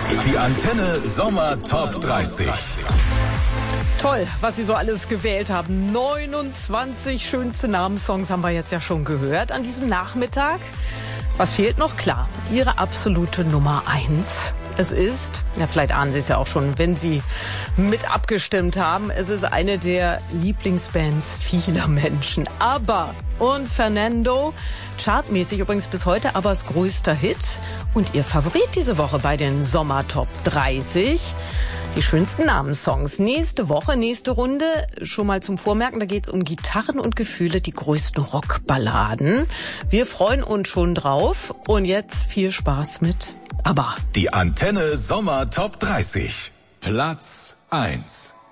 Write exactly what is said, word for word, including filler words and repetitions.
Die Antenne Sommer Top dreißig. Toll, was Sie so alles gewählt haben. neunundzwanzig schönste Namenssongs haben wir jetzt ja schon gehört an diesem Nachmittag. Was fehlt noch? Klar, Ihre absolute Nummer eins. Es ist, ja vielleicht ahnen Sie es ja auch schon, wenn Sie mit abgestimmt haben, es ist eine der Lieblingsbands vieler Menschen. ABBA und Fernando, chartmäßig übrigens bis heute ABBAs größter Hit und Ihr Favorit diese Woche bei den Sommer Top dreißig. Die schönsten Namenssongs. Nächste Woche, nächste Runde, schon mal zum Vormerken, da geht's um Gitarren und Gefühle, die größten Rockballaden. Wir freuen uns schon drauf und jetzt viel Spaß mit ABBA. Die Antenne Sommer Top dreißig. Platz eins.